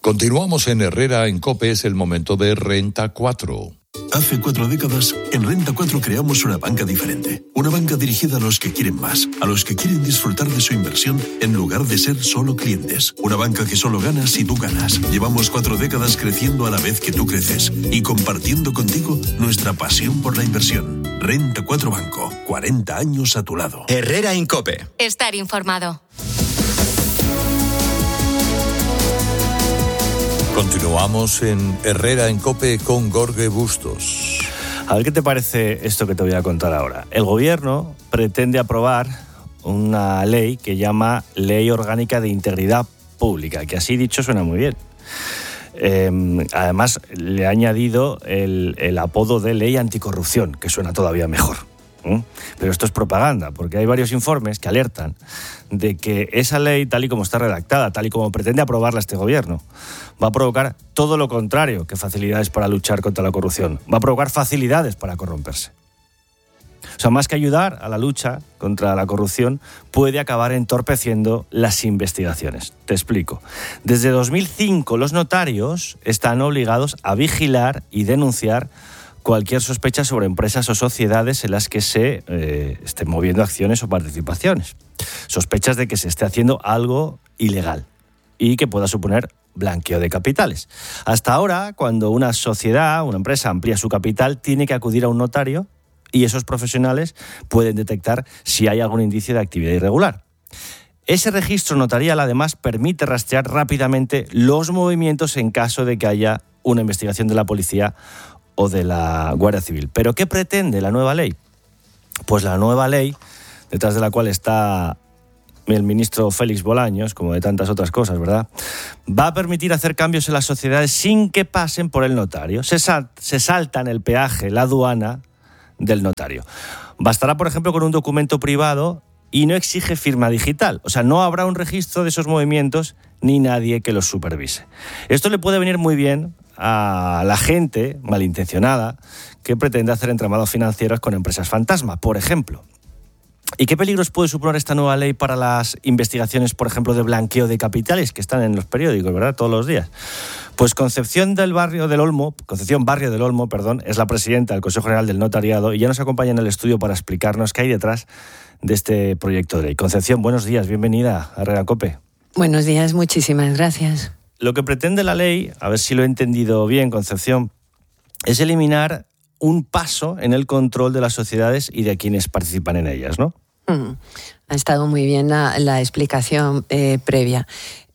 Continuamos en Herrera en COPE, es el momento de Renta 4. Hace 4 décadas, en Renta 4 creamos una banca diferente. Una banca dirigida a los que quieren más, a los que quieren disfrutar de su inversión en lugar de ser solo clientes. Una banca que solo gana si tú ganas. Llevamos 4 décadas creciendo a la vez que tú creces y compartiendo contigo nuestra pasión por la inversión. Renta 4 Banco, 40 años a tu lado. Herrera en COPE. Estar informado. Continuamos en Herrera en COPE con Jorge Bustos. A ver qué te parece esto que te voy a contar ahora. El gobierno pretende aprobar una ley que llama Ley Orgánica de Integridad Pública, que así dicho suena muy bien. Además, le ha añadido el apodo de Ley Anticorrupción, que suena todavía mejor. Pero esto es propaganda, porque hay varios informes que alertan de que esa ley, tal y como está redactada, tal y como pretende aprobarla este gobierno, va a provocar todo lo contrario que facilidades para luchar contra la corrupción. Va a provocar facilidades para corromperse. O sea, más que ayudar a la lucha contra la corrupción, puede acabar entorpeciendo las investigaciones. Te explico. Desde 2005, los notarios están obligados a vigilar y denunciar cualquier sospecha sobre empresas o sociedades en las que se estén moviendo acciones o participaciones. Sospechas de que se esté haciendo algo ilegal y que pueda suponer blanqueo de capitales. Hasta ahora, cuando una sociedad, una empresa amplía su capital, tiene que acudir a un notario y esos profesionales pueden detectar si hay algún indicio de actividad irregular. Ese registro notarial, además, permite rastrear rápidamente los movimientos en caso de que haya una investigación de la policía o de la Guardia Civil. ¿Pero qué pretende la nueva ley? Pues la nueva ley, detrás de la cual está el ministro Félix Bolaños, como de tantas otras cosas, ¿verdad?, va a permitir hacer cambios en las sociedades sin que pasen por el notario. Se saltan el peaje, la aduana del notario. Bastará, por ejemplo, con un documento privado y no exige firma digital. O sea, no habrá un registro de esos movimientos ni nadie que los supervise. Esto le puede venir muy bien a la gente malintencionada que pretende hacer entramados financieros con empresas fantasma, por ejemplo. ¿Y qué peligros puede suponer esta nueva ley para las investigaciones, por ejemplo, de blanqueo de capitales que están en los periódicos, ¿verdad?, todos los días? Pues Concepción Barrio del Olmo, es la presidenta del Consejo General del Notariado y ya nos acompaña en el estudio para explicarnos qué hay detrás de este proyecto de ley. Concepción, buenos días, bienvenida a Herrera COPE. Buenos días, muchísimas gracias. Lo que pretende la ley, a ver si lo he entendido bien, Concepción, es eliminar un paso en el control de las sociedades y de quienes participan en ellas, ¿no? Ha estado muy bien la explicación previa.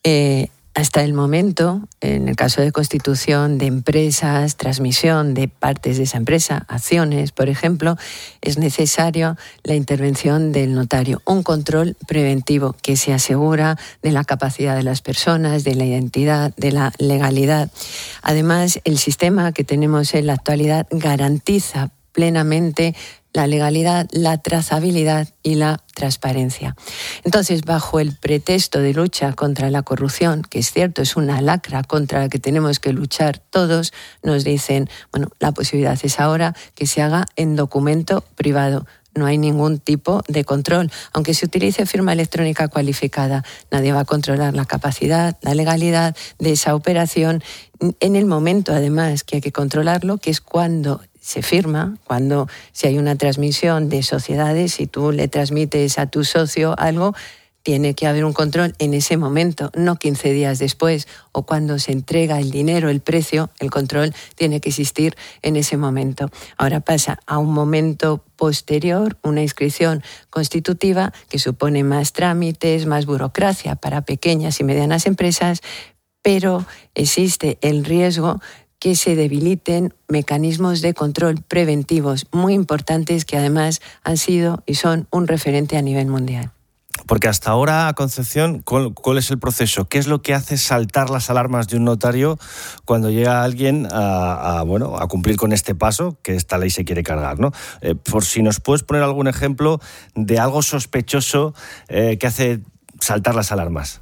Hasta el momento, en el caso de constitución de empresas, transmisión de partes de esa empresa, acciones, por ejemplo, es necesario la intervención del notario, un control preventivo que se asegura de la capacidad de las personas, de la identidad, de la legalidad. Además, el sistema que tenemos en la actualidad garantiza plenamente la legalidad, la trazabilidad y la transparencia. Entonces, bajo el pretexto de lucha contra la corrupción, que es cierto, es una lacra contra la que tenemos que luchar todos, nos dicen, bueno, la posibilidad es ahora que se haga en documento privado. No hay ningún tipo de control. Aunque se utilice firma electrónica cualificada, nadie va a controlar la capacidad, la legalidad de esa operación. En el momento, además, que hay que controlarlo, que es cuando se firma, cuando si hay una transmisión de sociedades, si tú le transmites a tu socio algo, tiene que haber un control en ese momento, no 15 días después, o cuando se entrega el dinero, el precio, el control tiene que existir en ese momento. Ahora pasa a un momento posterior, una inscripción constitutiva que supone más trámites, más burocracia para pequeñas y medianas empresas, pero existe el riesgo que se debiliten mecanismos de control preventivos muy importantes que además han sido y son un referente a nivel mundial. Porque hasta ahora, Concepción, ¿cuál es el proceso? ¿Qué es lo que hace saltar las alarmas de un notario cuando llega alguien a cumplir con este paso que esta ley se quiere cargar, ¿no? Por si nos puedes poner algún ejemplo de algo sospechoso que hace saltar las alarmas.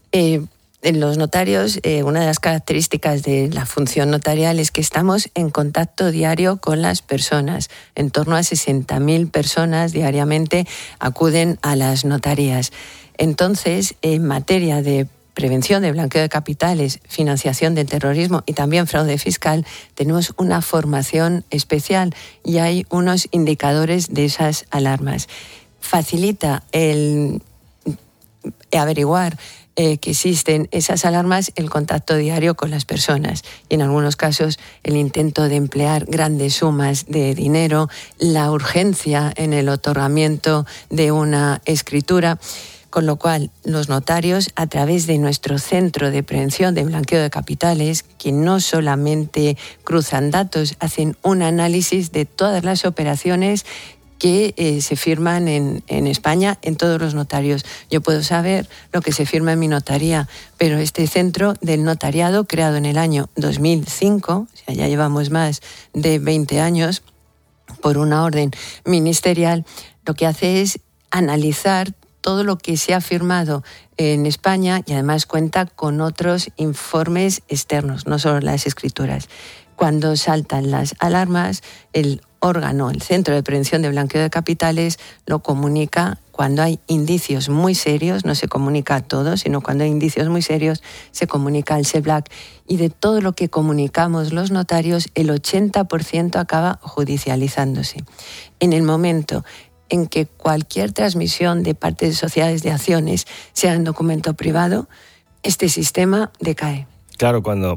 En los notarios, una de las características de la función notarial es que estamos en contacto diario con las personas. En torno a 60.000 personas diariamente acuden a las notarías. Entonces, en materia de prevención de blanqueo de capitales, financiación del terrorismo y también fraude fiscal, tenemos una formación especial y hay unos indicadores de esas alarmas. Facilita el averiguar que existen esas alarmas el contacto diario con las personas y en algunos casos el intento de emplear grandes sumas de dinero, la urgencia en el otorgamiento de una escritura. Con lo cual, los notarios, a través de nuestro Centro de Prevención de Blanqueo de Capitales, que no solamente cruzan datos, hacen un análisis de todas las operaciones que se firman en España en todos los notarios. Yo puedo saber lo que se firma en mi notaría, pero este centro del notariado, creado en el año 2005, o sea, ya llevamos más de 20 años, por una orden ministerial, lo que hace es analizar todo lo que se ha firmado en España y además cuenta con otros informes externos, no solo las escrituras. Cuando saltan las alarmas, el órgano, el Centro de Prevención de Blanqueo de Capitales, lo comunica cuando hay indicios muy serios, no se comunica a todos, sino cuando hay indicios muy serios, se comunica al SEBLAC. Y de todo lo que comunicamos los notarios, el 80% acaba judicializándose. En el momento en que cualquier transmisión de partes de sociedades de acciones sea en documento privado, este sistema decae. Claro, cuando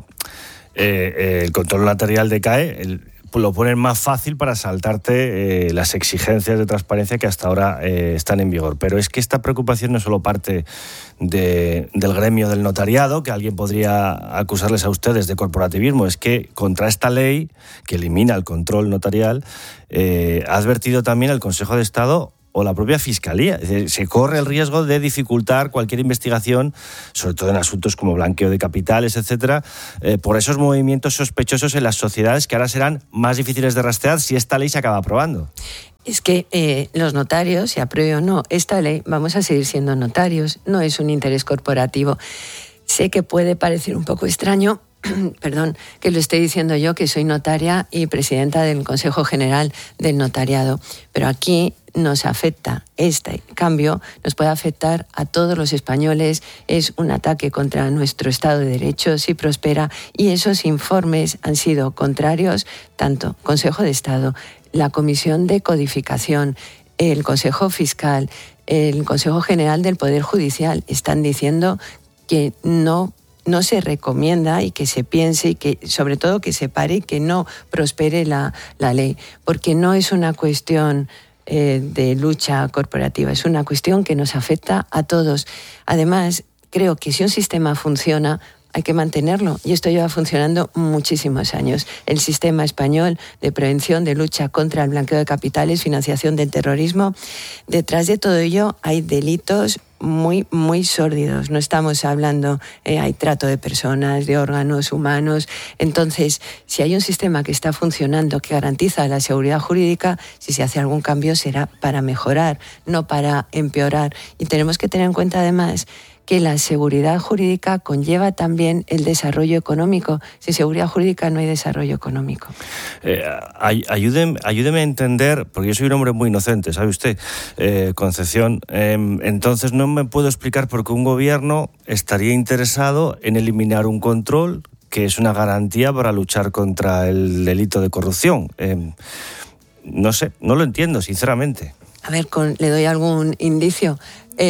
el control notarial decae, lo ponen más fácil para saltarte las exigencias de transparencia que hasta ahora están en vigor. Pero es que esta preocupación no solo parte del gremio del notariado, que alguien podría acusarles a ustedes de corporativismo, es que contra esta ley que elimina el control notarial ha advertido también el Consejo de Estado o la propia Fiscalía. Es decir, se corre el riesgo de dificultar cualquier investigación, sobre todo en asuntos como blanqueo de capitales, etcétera, por esos movimientos sospechosos en las sociedades que ahora serán más difíciles de rastrear si esta ley se acaba aprobando. Es que los notarios, se apruebe o no esta ley, vamos a seguir siendo notarios, no es un interés corporativo. Sé que puede parecer un poco extraño, perdón, que lo esté diciendo yo, que soy notaria y presidenta del Consejo General del Notariado, pero aquí nos afecta, este cambio nos puede afectar a todos los españoles, es un ataque contra nuestro Estado de Derecho si prospera, y esos informes han sido contrarios, tanto Consejo de Estado, la Comisión de Codificación, el Consejo Fiscal, el Consejo General del Poder Judicial, están diciendo que no se recomienda y que se piense y que sobre todo que se pare y que no prospere la ley, porque no es una cuestión de lucha corporativa, es una cuestión que nos afecta a todos. Además, creo que si un sistema funciona, hay que mantenerlo, y esto lleva funcionando muchísimos años. El sistema español de prevención, de lucha contra el blanqueo de capitales, financiación del terrorismo, detrás de todo ello hay delitos muy, muy sórdidos. No estamos hablando, hay trato de personas, de órganos humanos. Entonces, si hay un sistema que está funcionando, que garantiza la seguridad jurídica, si se hace algún cambio será para mejorar, no para empeorar. Y tenemos que tener en cuenta además que la seguridad jurídica conlleva también el desarrollo económico. Sin seguridad jurídica no hay desarrollo económico. Ayúdeme a entender, porque yo soy un hombre muy inocente, ¿sabe usted, Concepción? Entonces no me puedo explicar por qué un gobierno estaría interesado en eliminar un control que es una garantía para luchar contra el delito de corrupción. No sé, no lo entiendo, sinceramente. A ver, le doy algún indicio.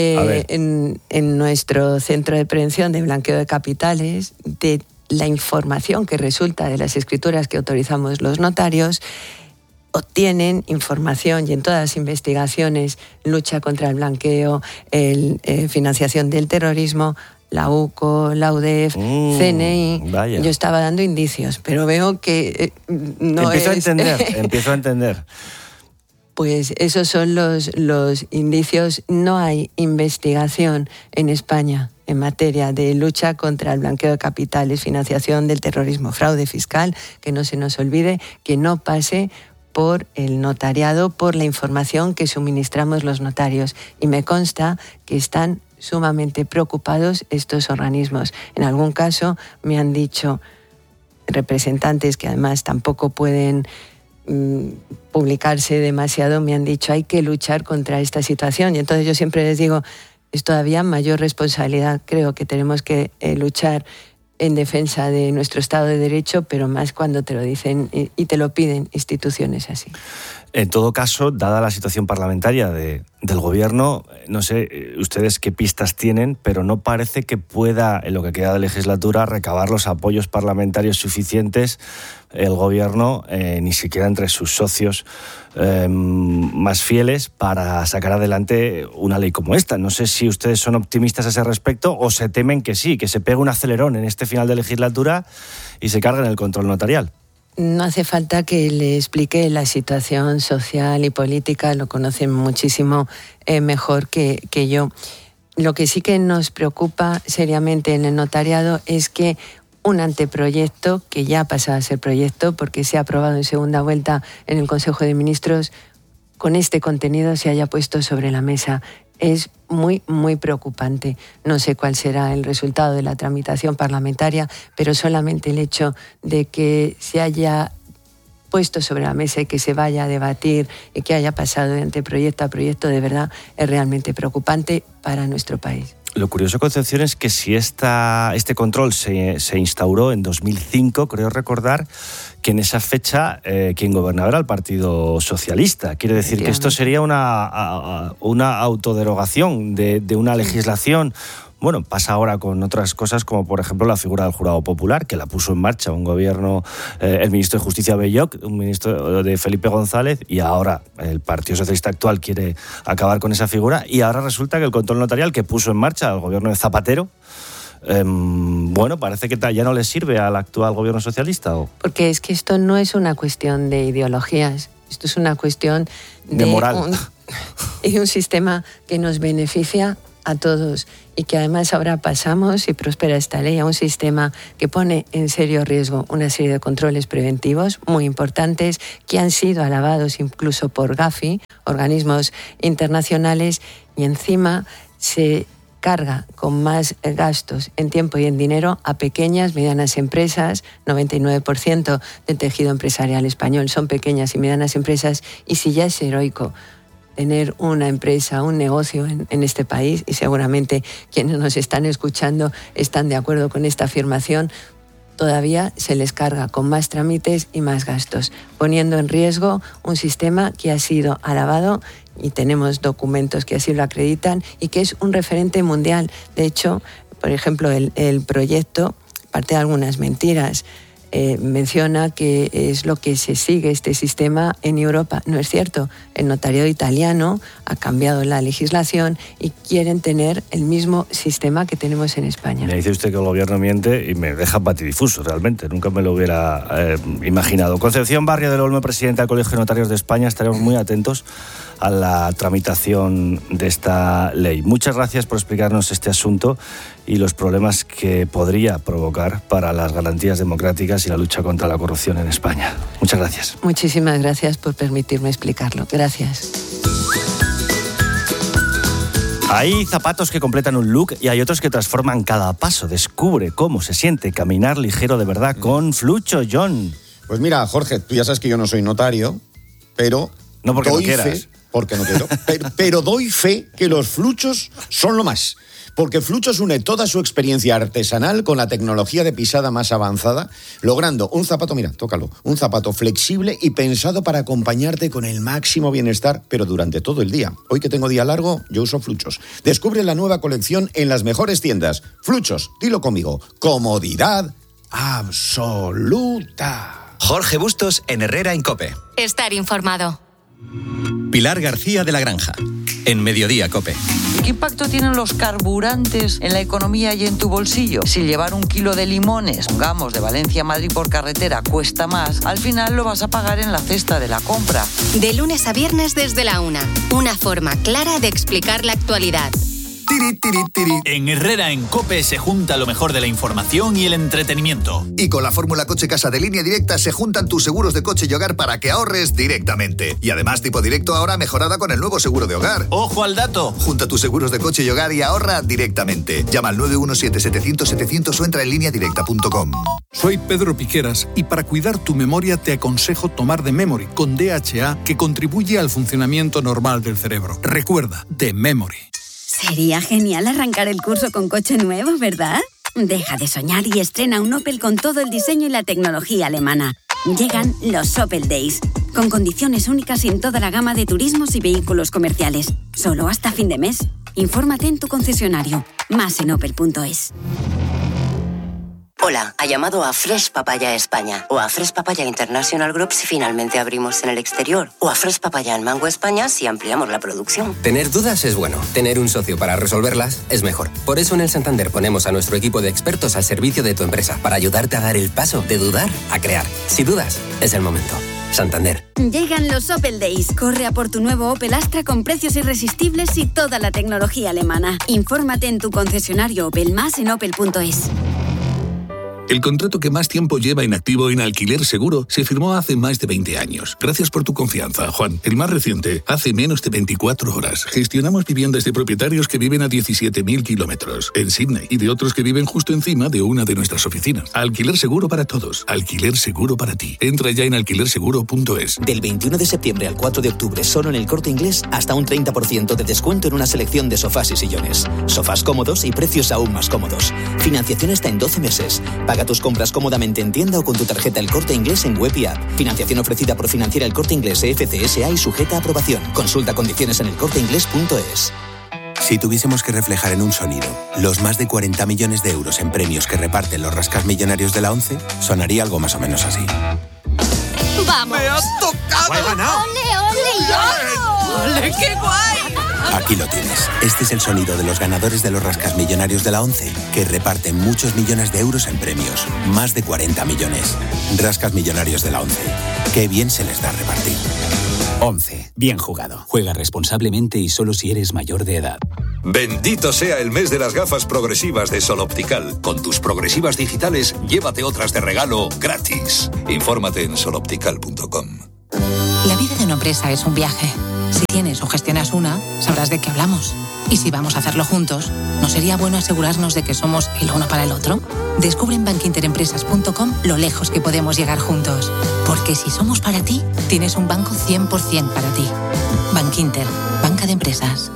En nuestro Centro de Prevención de Blanqueo de Capitales, de la información que resulta de las escrituras que autorizamos los notarios, obtienen información, y en todas las investigaciones, lucha contra el blanqueo, financiación del terrorismo, la UCO, la UDEF, CNI. Vaya. Yo estaba dando indicios, pero veo que no Empiezo a entender. Pues esos son los indicios. No hay investigación en España en materia de lucha contra el blanqueo de capitales, financiación del terrorismo, fraude fiscal, que no se nos olvide, que no pase por el notariado, por la información que suministramos los notarios. Y me consta que están sumamente preocupados estos organismos. En algún caso me han dicho representantes que además tampoco pueden publicarse demasiado, me han dicho hay que luchar contra esta situación, y entonces yo siempre les digo es todavía mayor responsabilidad. Creo que tenemos que luchar en defensa de nuestro Estado de Derecho, pero más cuando te lo dicen y te lo piden instituciones así. En todo caso, dada la situación parlamentaria del Gobierno, no sé ustedes qué pistas tienen, pero no parece que pueda, en lo que queda de legislatura, recabar los apoyos parlamentarios suficientes el Gobierno, ni siquiera entre sus socios más fieles, para sacar adelante una ley como esta. No sé si ustedes son optimistas a ese respecto o se temen que sí, que se pegue un acelerón en este final de legislatura y se carguen el control notarial. No hace falta que le explique la situación social y política, lo conocen muchísimo mejor que yo. Lo que sí que nos preocupa seriamente en el notariado es que un anteproyecto, que ya ha pasado a ser proyecto porque se ha aprobado en segunda vuelta en el Consejo de Ministros, con este contenido se haya puesto sobre la mesa. Es muy, muy preocupante. No sé cuál será el resultado de la tramitación parlamentaria, pero solamente el hecho de que se haya puesto sobre la mesa y que se vaya a debatir y que haya pasado de anteproyecto a proyecto, de verdad es realmente preocupante para nuestro país. Lo curioso, Concepción, es que si este control se instauró en 2005, creo recordar que en esa fecha quien gobernaba era el Partido Socialista. Quiere decir que esto sería una autoderogación de una legislación. Bueno, pasa ahora con otras cosas, como por ejemplo la figura del jurado popular, que la puso en marcha un gobierno, el ministro de Justicia Belloc, un ministro de Felipe González, y ahora el Partido Socialista actual quiere acabar con esa figura, y ahora resulta que el control notarial que puso en marcha el gobierno de Zapatero, bueno, parece que ya no le sirve al actual gobierno socialista. Porque es que esto no es una cuestión de ideologías, esto es una cuestión de moral. Y un sistema que nos beneficia a todos y que además ahora pasamos, y prospera esta ley, a un sistema que pone en serio riesgo una serie de controles preventivos muy importantes que han sido alabados incluso por Gafi, organismos internacionales, y encima se carga con más gastos en tiempo y en dinero a pequeñas, medianas empresas. 99% del tejido empresarial español son pequeñas y medianas empresas, y si ya es heroico tener una empresa, un negocio en este país, y seguramente quienes nos están escuchando están de acuerdo con esta afirmación, todavía se les carga con más trámites y más gastos, poniendo en riesgo un sistema que ha sido alabado, y tenemos documentos que así lo acreditan, y que es un referente mundial. De hecho, por ejemplo, el proyecto, aparte de algunas mentiras, menciona que es lo que se sigue este sistema en Europa. No es cierto. El notariado italiano ha cambiado la legislación y quieren tener el mismo sistema que tenemos en España. Me dice usted que el gobierno miente y me deja patidifuso, realmente. Nunca me lo hubiera imaginado. Concepción Barrio del Olmo, presidenta del Colegio de Notarios de España. Estaremos muy atentos a la tramitación de esta ley. Muchas gracias por explicarnos este asunto y los problemas que podría provocar para las garantías democráticas y la lucha contra la corrupción en España. Muchas gracias. Muchísimas gracias por permitirme explicarlo. Gracias. Hay zapatos que completan un look y hay otros que transforman cada paso. Descubre cómo se siente caminar ligero de verdad con Flucho, John. Pues mira, Jorge, tú ya sabes que yo no soy notario, pero no porque no quieras. Porque no quiero. Pero doy fe que los Fluchos son lo más. Porque Fluchos une toda su experiencia artesanal con la tecnología de pisada más avanzada, logrando un zapato, mira, tócalo, un zapato flexible y pensado para acompañarte con el máximo bienestar, pero durante todo el día. Hoy que tengo día largo, yo uso Fluchos. Descubre la nueva colección en las mejores tiendas. Fluchos, dilo conmigo, comodidad absoluta. Jorge Bustos en Herrera en COPE. Estar informado. Pilar García de la Granja, en Mediodía COPE. ¿Qué impacto tienen los carburantes en la economía y en tu bolsillo? Si llevar 1 kilo de limones, pongamos, de Valencia a Madrid por carretera cuesta más, al final lo vas a pagar en la cesta de la compra. De lunes a viernes desde la 1. Una forma clara de explicar la actualidad. En Herrera en COPE se junta lo mejor de la información y el entretenimiento. Y con la fórmula Coche Casa de Línea Directa se juntan tus seguros de coche y hogar para que ahorres directamente. Y además tipo directo ahora mejorada con el nuevo seguro de hogar. ¡Ojo al dato! Junta tus seguros de coche y hogar y ahorra directamente. Llama al 917-700-700 o entra en lineadirecta.com. Soy Pedro Piqueras y para cuidar tu memoria te aconsejo tomar The Memory con DHA, que contribuye al funcionamiento normal del cerebro. Recuerda, The Memory. Sería genial arrancar el curso con coche nuevo, ¿verdad? Deja de soñar y estrena un Opel con todo el diseño y la tecnología alemana. Llegan los Opel Days, con condiciones únicas en toda la gama de turismos y vehículos comerciales. Solo hasta fin de mes. Infórmate en tu concesionario. Más en opel.es. Hola, ha llamado a Fresh Papaya España o a Fresh Papaya International Group si finalmente abrimos en el exterior o a Fresh Papaya en Mango España si ampliamos la producción. Tener dudas es bueno, tener un socio para resolverlas es mejor. Por eso en el Santander ponemos a nuestro equipo de expertos al servicio de tu empresa para ayudarte a dar el paso de dudar a crear. Si dudas, es el momento. Santander. Llegan los Opel Days. Corre a por tu nuevo Opel Astra con precios irresistibles y toda la tecnología alemana. Infórmate en tu concesionario Opel, más en opel.es. El contrato que más tiempo lleva inactivo en Alquiler Seguro se firmó hace más de 20 años. Gracias por tu confianza, Juan. El más reciente, hace menos de 24 horas. Gestionamos viviendas de propietarios que viven a 17.000 kilómetros en Sydney y de otros que viven justo encima de una de nuestras oficinas. Alquiler Seguro para todos. Alquiler Seguro para ti. Entra ya en alquilerseguro.es. Del 21 de septiembre al 4 de octubre, solo en El Corte Inglés, hasta un 30% de descuento en una selección de sofás y sillones. Sofás cómodos y precios aún más cómodos. Financiación hasta en 12 meses. Paga tus compras cómodamente en tienda o con tu tarjeta El Corte Inglés en web y app. Financiación ofrecida por Financiera El Corte Inglés FCSA y sujeta a aprobación. Consulta condiciones en elcorteinglés.es. Si tuviésemos que reflejar en un sonido los más de 40 millones de euros en premios que reparten los rascasmillonarios de la ONCE, sonaría algo más o menos así. ¡Vamos! ¡Me has tocado! ¡He ganado! ¡Ole, ole, yo! ¡Ole, qué guay! Aquí lo tienes. Este es el sonido de los ganadores de los rascasmillonarios de la ONCE, que reparten muchos millones de euros en premios. Más de 40 millones. Rascasmillonarios de la ONCE. Qué bien se les da repartir. 11. Bien jugado. Juega responsablemente y solo si eres mayor de edad. Bendito sea el mes de las gafas progresivas de Sol Optical. Con tus progresivas digitales, llévate otras de regalo gratis. Infórmate en soloptical.com. La vida de una empresa es un viaje. Si tienes o gestionas una, sabrás de qué hablamos. Y si vamos a hacerlo juntos, ¿no sería bueno asegurarnos de que somos el uno para el otro? Descubre en bankinterempresas.com lo lejos que podemos llegar juntos. Porque si somos para ti, tienes un banco 100% para ti. Bankinter, banca de empresas.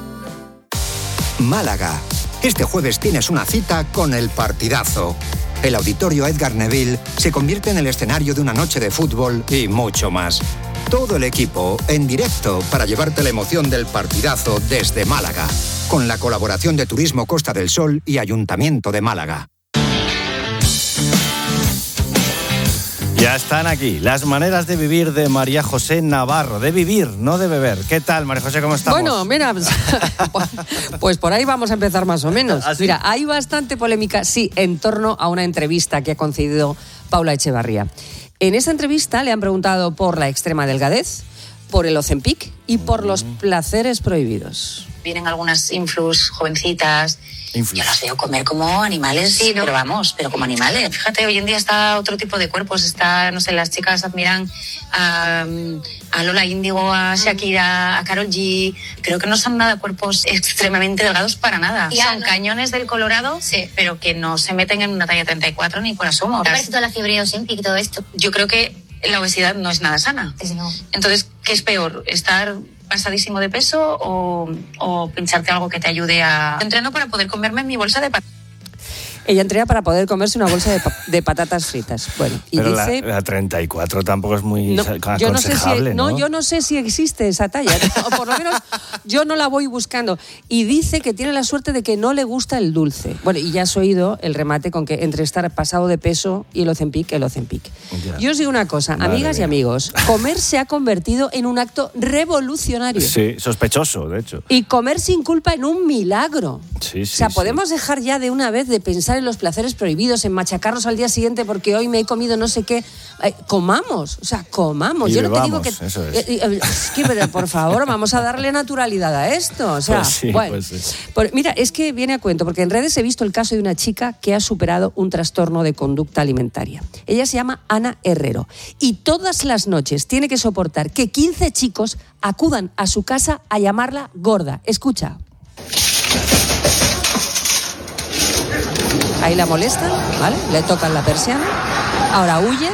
Málaga. Este jueves tienes una cita con el partidazo. El Auditorio Edgar Neville se convierte en el escenario de una noche de fútbol y mucho más. Todo el equipo en directo para llevarte la emoción del partidazo desde Málaga, con la colaboración de Turismo Costa del Sol y Ayuntamiento de Málaga. Ya están aquí las maneras de vivir de María José Navarro, de vivir, no de beber. ¿Qué tal, María José, cómo estamos? Bueno, mira, pues por ahí vamos a empezar más o menos. ¿Ah, sí? Mira, hay bastante polémica, sí, en torno a una entrevista que ha concedido Paula Echevarría. En esa entrevista le han preguntado por la extrema delgadez, por el Ozempic y por los placeres prohibidos. Vienen algunas influs jovencitas. Yo las veo comer como animales, sí, ¿no? pero como animales. Fíjate, hoy en día está otro tipo de cuerpos. Está, no sé, las chicas admiran a Lola Índigo, a Shakira, a Karol G. Creo que no son nada cuerpos extremadamente delgados para nada. Son cañones del Colorado, sí, pero que no se meten en una talla 34 ni por asomo. ¿Te parece toda la fiebre Ozempic y todo esto? Yo creo que la obesidad no es nada sana. Sí, no. Entonces, ¿qué es peor? ¿Estar pasadísimo de peso o pincharte algo que te ayude a... Entreno para poder comerme mi bolsa de patatas. Ella entrena para poder comerse una bolsa de patatas fritas. Bueno, y pero dice... la 34 tampoco es muy aconsejable, yo no sé si existe esa talla. O por lo menos yo no la voy buscando. Y dice que tiene la suerte de que no le gusta el dulce. Bueno, y ya has oído el remate con que entre estar pasado de peso y el Ozempic. Ya. Yo os digo una cosa, amigas y amigos, comer se ha convertido en un acto revolucionario. Sí, sospechoso, de hecho. Y comer sin culpa en un milagro. Sí, o sea, podemos dejar ya de una vez de pensar en los placeres prohibidos, en machacarnos al día siguiente porque hoy me he comido no sé qué. Comamos, o sea, comamos. Y yo bebamos, no te digo que... eso es. Es que, pero, por favor, vamos a darle naturalidad a esto. O sea, pues sí, bueno. pues sí. Mira, es que viene a cuento, porque en redes he visto el caso de una chica que ha superado un trastorno de conducta alimentaria. Ella se llama Ana Herrero y todas las noches tiene que soportar que 15 chicos acudan a su casa a llamarla gorda. Escucha. Ahí la molestan, ¿vale? Le tocan la persiana. Ahora huyen.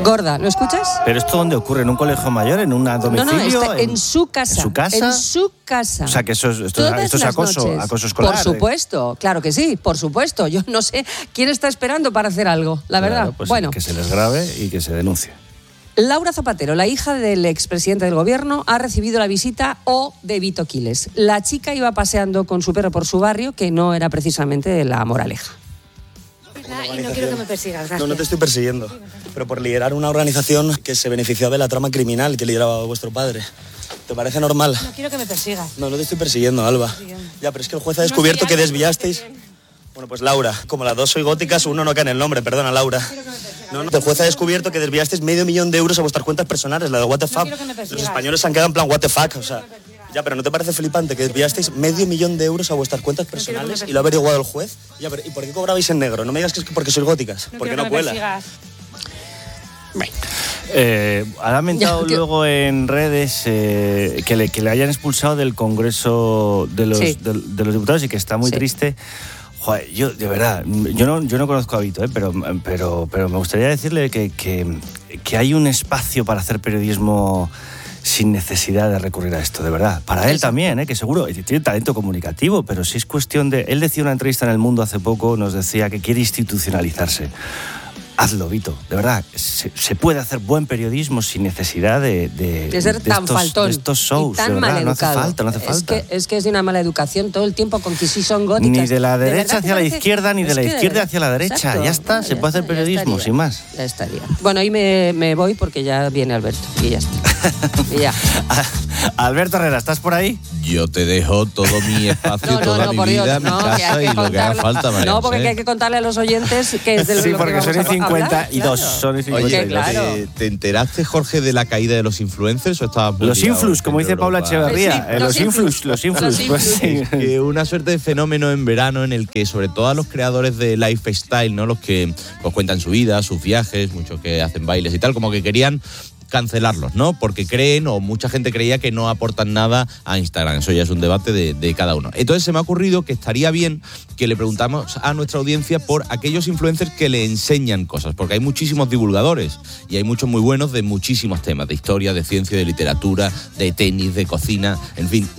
Gorda, ¿no escuchas? ¿Pero esto dónde ocurre? ¿En un colegio mayor? ¿En un domicilio? No, en su casa. ¿En su casa? En su casa. O sea, que esto es acoso escolar. Por supuesto, claro que sí, por supuesto. Yo no sé quién está esperando para hacer algo, la verdad. Claro, pues bueno, que se les grabe y que se denuncie. Laura Zapatero, la hija del expresidente del gobierno, ha recibido la visita de Vito Quiles. La chica iba paseando con su perro por su barrio, que no era precisamente la Moraleja. Y no quiero que me persigas, gracias. No te estoy persiguiendo, pero por liderar una organización que se benefició de la trama criminal que lideraba vuestro padre. ¿Te parece normal? No quiero que me persigas. No te estoy persiguiendo, Alba. Ya, pero es que el juez ha descubierto que desviasteis... Bueno, pues Laura, como las dos soy góticas, uno no cae en el nombre, perdona, Laura. No, el juez ha descubierto que desviasteis $500,000 a vuestras cuentas personales, la de what the fuck. Los españoles se han quedado en plan what the fuck, o sea... Ya, pero ¿no te parece flipante que desviasteis $500,000 a vuestras cuentas personales y lo ha averiguado el juez? Ya, pero ¿y por qué cobrabais en negro? No me digas que es porque sois góticas, porque no cuela. Ha lamentado luego en redes que le hayan expulsado del Congreso de los Diputados y que está muy triste. Joder, yo, de verdad, yo no conozco a Vito, pero me gustaría decirle que hay un espacio para hacer periodismo sin necesidad de recurrir a esto, de verdad. Para él también, que seguro tiene talento comunicativo, pero si es cuestión de... Él decía en una entrevista en El Mundo hace poco, nos decía que quiere institucionalizarse. Hazlo, Vito, de verdad. Se puede hacer buen periodismo sin necesidad de ser tan faltón de estos shows, y tan de verdad. maleducado. No hace falta. Es que es de una mala educación todo el tiempo con que sí son góticas. Ni de la derecha hacia la izquierda, ni de la izquierda hacia la derecha. Exacto. Ya está, se puede hacer periodismo, sin más. Ya estaría. Bueno, ahí me voy porque ya viene Alberto y ya está. Y ya. Alberto Herrera, ¿estás por ahí? Yo te dejo todo mi espacio, toda mi vida, mi casa y lo que haga falta, María. No, porque hay que contarle a los oyentes que es de lo sí, que porque vamos son a 52. Claro. Son 52. Oye, claro. ¿te enteraste, Jorge, de la caída de los influencers o estabas los influx, como dice Paula Echeverría. Sí, los influx. Pues, sí. Que una suerte de fenómeno en verano en el que, sobre todo a los creadores de lifestyle, ¿no? Los que pues cuentan su vida, sus viajes, muchos que hacen bailes y tal, como que querían cancelarlos, ¿no? Porque creen, o mucha gente creía que no aportan nada a Instagram. Eso ya es un debate de cada uno. Entonces se me ha ocurrido que estaría bien que le preguntamos a nuestra audiencia por aquellos influencers que le enseñan cosas, porque hay muchísimos divulgadores y hay muchos muy buenos de muchísimos temas, de historia, de ciencia, de literatura, de tenis, de cocina, en fin.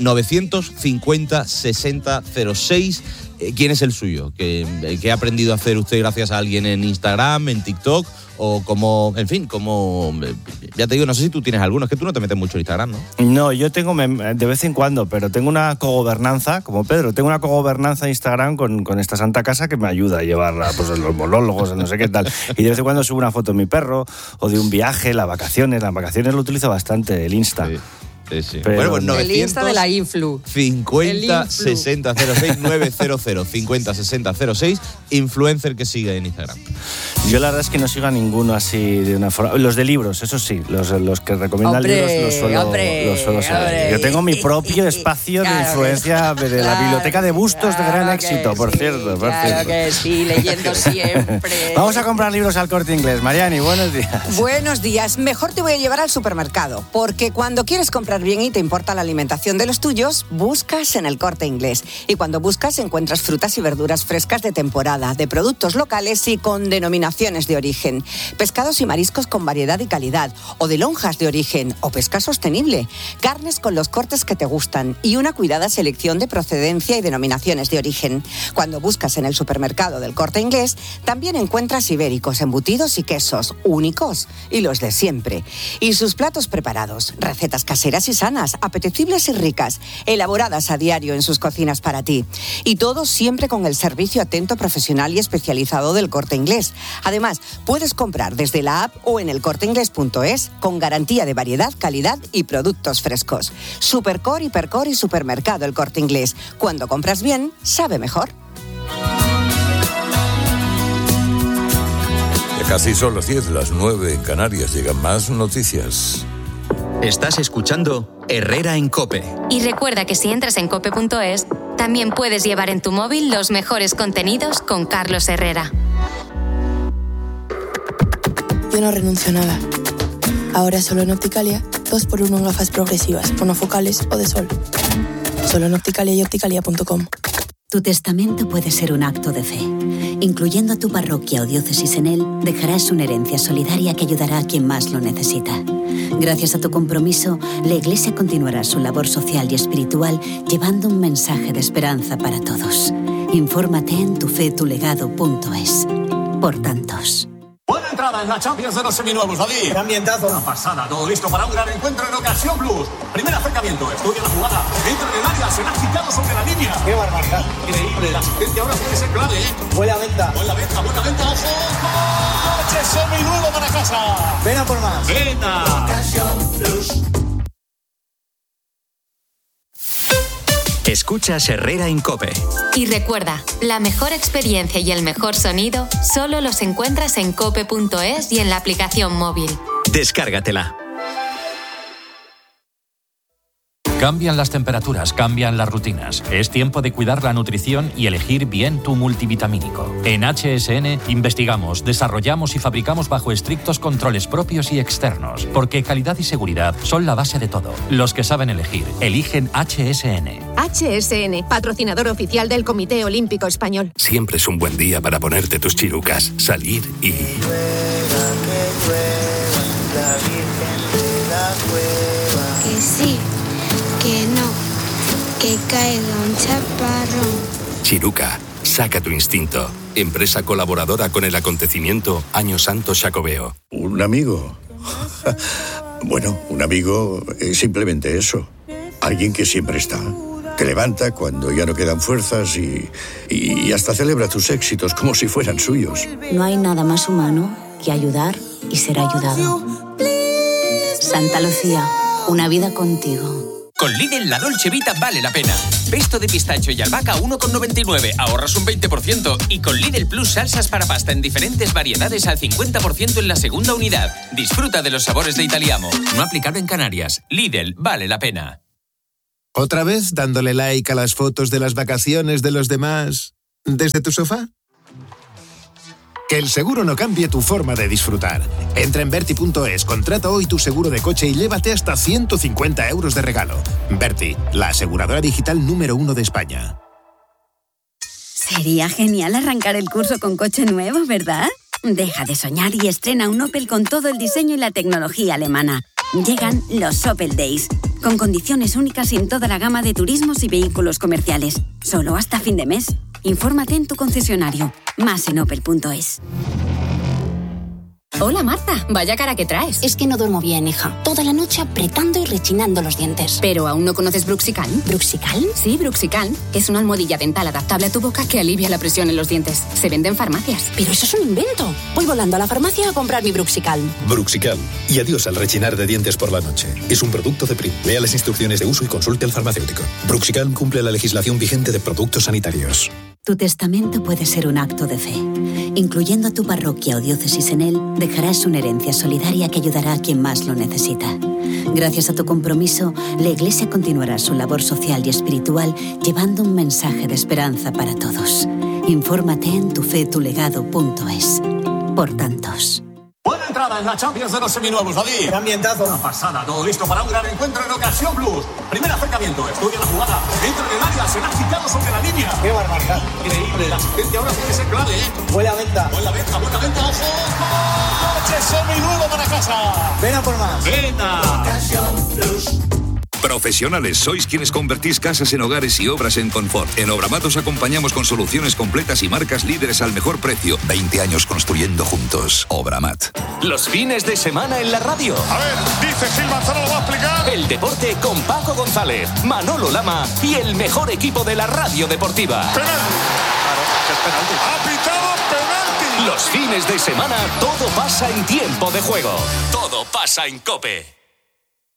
950 60 06. ¿Quién es el suyo? ¿Qué ha aprendido a hacer usted gracias a alguien en Instagram, en TikTok? O como, en fin, como... Ya te digo, no sé si tú tienes alguno, es que tú no te metes mucho en Instagram, ¿no? No, yo tengo de vez en cuando, pero tengo una cogobernanza, como Pedro, tengo una cogobernanza en Instagram con esta santa casa que me ayuda a llevarla, pues en los monólogos, en no sé qué tal. Y de vez en cuando subo una foto de mi perro, o de un viaje, las vacaciones lo utilizo bastante, el Insta. Sí. Sí. Pero bueno, pues el Insta de la Influ. 50 60 06 900 50 60 06, influencer que sigue en Instagram. Yo la verdad es que no sigo a ninguno así de una forma. Los de libros, eso sí, los que recomiendan libros los suelo seguir. Yo tengo mi propio espacio de influencia de la biblioteca de bustos de gran éxito, por cierto. Claro que sí, leyendo siempre. Vamos a comprar libros al Corte Inglés. Mariani, buenos días. Buenos días. Mejor te voy a llevar al supermercado, porque cuando quieres comprar bien y te importa la alimentación de los tuyos, buscas en el Corte Inglés. Y cuando buscas, encuentras frutas y verduras frescas de temporada, de productos locales y con denominaciones de origen. Pescados y mariscos con variedad y calidad, o de lonjas de origen, o pesca sostenible. Carnes con los cortes que te gustan y una cuidada selección de procedencia y denominaciones de origen. Cuando buscas en el supermercado del Corte Inglés, también encuentras ibéricos, embutidos y quesos, únicos y los de siempre. Y sus platos preparados, recetas caseras y sanas, apetecibles y ricas, elaboradas a diario en sus cocinas para ti. Y todo siempre con el servicio atento, profesional y especializado del Corte Inglés. Además, puedes comprar desde la app o en elcorteinglés.es con garantía de variedad, calidad y productos frescos. Supercor, Hipercor y Supermercado El Corte Inglés. Cuando compras bien, sabe mejor. Ya casi son las 10, las 9 en Canarias. Llegan más noticias. Estás escuchando Herrera en COPE. Y recuerda que si entras en cope.es, también puedes llevar en tu móvil los mejores contenidos con Carlos Herrera. Yo no renuncio a nada. Ahora solo en Opticalia, 2x1 en gafas progresivas, monofocales o de sol. Solo en Opticalia y opticalia.com. Tu testamento puede ser un acto de fe. Incluyendo a tu parroquia o diócesis en él, dejarás una herencia solidaria que ayudará a quien más lo necesita. Gracias a tu compromiso, la Iglesia continuará su labor social y espiritual llevando un mensaje de esperanza para todos. Infórmate en tufetulegado.es. Por tantos. Buena entrada en la Champions de los seminuevos, David. ¡Qué ambientazo! Una pasada, todo listo para un gran encuentro en Ocasión Plus. Primer acercamiento, estudia la jugada, entra en el área, será quitado sobre la línea. ¡Qué barbaridad! Increíble, la asistencia ahora puede ser clave, ¿eh? Buena venta, ojo. ¡Coche seminuevo para casa! ¡Ven a por más! ¡Venta! Ocasión Plus. Escuchas Herrera en COPE. Y recuerda, la mejor experiencia y el mejor sonido solo los encuentras en cope.es y en la aplicación móvil. Descárgatela. Cambian las temperaturas, cambian las rutinas. Es tiempo de cuidar la nutrición y elegir bien tu multivitamínico. En HSN investigamos, desarrollamos y fabricamos bajo estrictos controles propios y externos, porque calidad y seguridad son la base de todo. Los que saben elegir, eligen HSN. HSN, patrocinador oficial del Comité Olímpico Español. Siempre es un buen día para ponerte tus chirucas, salir y... Que sí. Que no, que caiga un chaparrón. Chiruca, saca tu instinto. Empresa colaboradora con el acontecimiento Año Santo Xacobeo. ¿Un amigo? Bueno, un amigo es simplemente eso. Alguien que siempre está. Te levanta cuando ya no quedan fuerzas y hasta celebra tus éxitos como si fueran suyos. No hay nada más humano que ayudar y ser ayudado. Santa Lucía, una vida contigo. Con Lidl la Dolce Vita vale la pena. Pesto de pistacho y albahaca 1,99, ahorras un 20%. Y con Lidl Plus salsas para pasta en diferentes variedades al 50% en la segunda unidad. Disfruta de los sabores de Italiamo. No aplicable en Canarias. Lidl vale la pena. ¿Otra vez dándole like a las fotos de las vacaciones de los demás desde tu sofá? Que el seguro no cambie tu forma de disfrutar. Entra en Berti.es, contrata hoy tu seguro de coche y llévate hasta 150 euros de regalo. Berti, la aseguradora digital número 1 de España. Sería genial arrancar el curso con coche nuevo, ¿verdad? Deja de soñar y estrena un Opel con todo el diseño y la tecnología alemana. Llegan los Opel Days, con condiciones únicas en toda la gama de turismos y vehículos comerciales. Solo hasta fin de mes. Infórmate en tu concesionario. Más en opel.es. Hola Marta, vaya cara que traes. Es que no duermo bien, hija. Toda la noche apretando y rechinando los dientes. ¿Pero aún no conoces Bruxicalm? ¿Bruxicalm? Sí, Bruxicalm. Es una almohadilla dental adaptable a tu boca que alivia la presión en los dientes. Se vende en farmacias. Pero eso es un invento. Voy volando a la farmacia a comprar mi Bruxicalm. Bruxicalm. Y adiós al rechinar de dientes por la noche. Es un producto de Prim. Lea las instrucciones de uso y consulte al farmacéutico. Bruxicalm cumple la legislación vigente de productos sanitarios. Tu testamento puede ser un acto de fe. Incluyendo a tu parroquia o diócesis en él, dejarás una herencia solidaria que ayudará a quien más lo necesita. Gracias a tu compromiso, la Iglesia continuará su labor social y espiritual llevando un mensaje de esperanza para todos. Infórmate en tufetulegado.es. Por tantos. Buena entrada en la Champions de los seminuevos, David. ¡Qué ambientazo! Una pasada, todo listo para un gran encuentro en Ocasión Plus. Primer acercamiento, estudia la jugada, entra en el área, será quitado sobre la línea. ¡Qué barbaridad! Increíble, la asistencia ahora puede ser clave, ¿eh? Buena venta, ojo. ¡Coche seminuevo para casa! ¡Ven a por más! ¡Venta! Ocasión Plus. Profesionales, sois quienes convertís casas en hogares y obras en confort. En Obramat os acompañamos con soluciones completas y marcas líderes al mejor precio. 20 años construyendo juntos. Obramat. Los fines de semana en la radio. A ver, dice Gil Manzano, lo va a explicar. El deporte con Paco González, Manolo Lama y el mejor equipo de la radio deportiva. Penalti. Claro, es penalti. Ha pitado penalti. Los fines de semana todo pasa en tiempo de juego. Todo pasa en COPE.